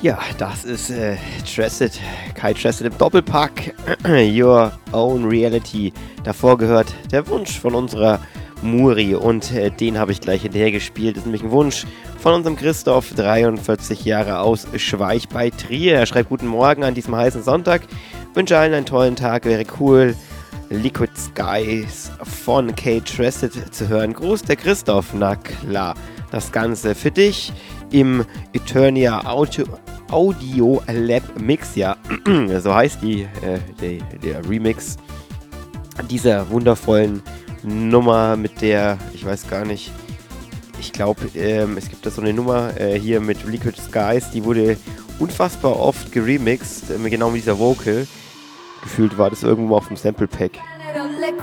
Ja, das ist Kai Tressed im Doppelpack, Your Own Reality. Davor gehört der Wunsch von unserer Muri und den habe ich gleich hinterher gespielt. Das ist nämlich ein Wunsch von unserem Christoph, 43 Jahre aus Schweich bei Trier. Er schreibt: Guten Morgen an diesem heißen Sonntag. Wünsche allen einen tollen Tag, wäre cool, Liquid Skies von Kai Tressed zu hören. Gruß, der Christoph. Na klar, das Ganze für dich im Eternia Audio Lab Mix, ja, so heißt der Remix dieser wundervollen Nummer mit der, ich weiß gar nicht, ich glaube, es gibt da so eine Nummer hier mit Liquid Skies, die wurde unfassbar oft geremixed, genau mit dieser Vocal. Gefühlt war das irgendwo auf dem Sample Pack.